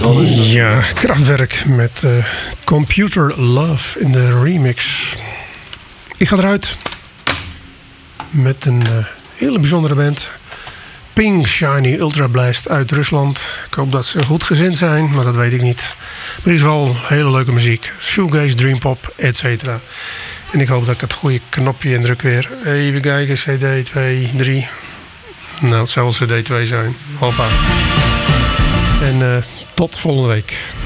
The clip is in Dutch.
Ja, Kraftwerk met Computer Love in de remix. Ik ga eruit met een hele bijzondere band. Pink Shiny Ultra Blast uit Rusland. Ik hoop dat ze goed gezind zijn, maar dat weet ik niet. Maar in ieder geval hele leuke muziek. Shoegaze, dreampop, etc. En ik hoop dat ik het goede knopje indruk weer. Even kijken, CD 2, 3. Nou, het zal CD 2 zijn. Hoppa. En tot volgende week.